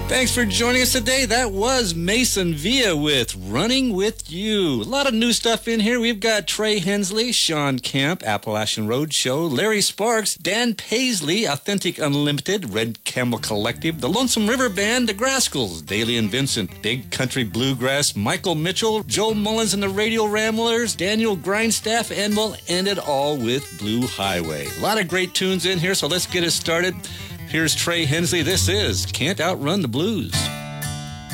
Thanks for joining us today. That was Mason Villa with Running With You. A lot of new stuff in here. We've got Trey Hensley, Sean Camp, Appalachian Road Show, Larry Sparks, Dan Paisley, Authentic Unlimited, Red Camel Collective, the Lonesome River Band, the Grascals, Daly and Vincent, Big Country Bluegrass, Michael Mitchell, Joe Mullins and the Radio Ramblers, Daniel Grindstaff, and we'll end it all with Blue Highway. A lot of great tunes in here, so let's get it started. Here's Trey Hensley. This is Can't Outrun the Blues.